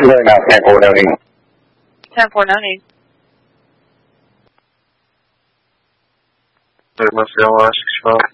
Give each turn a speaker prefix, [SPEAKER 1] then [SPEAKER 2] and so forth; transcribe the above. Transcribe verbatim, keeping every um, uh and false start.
[SPEAKER 1] Right now, ten four noting.
[SPEAKER 2] ten four noting.
[SPEAKER 3] Must be on last six five.